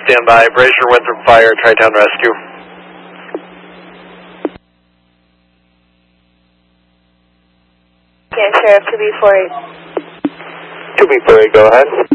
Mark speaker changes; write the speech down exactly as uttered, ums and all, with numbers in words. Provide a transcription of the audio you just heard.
Speaker 1: stand by. Brazier, Winthrop Fire, Tri-Town Rescue.
Speaker 2: Okay, Sheriff, two B four eight.
Speaker 3: two B four eight, go ahead.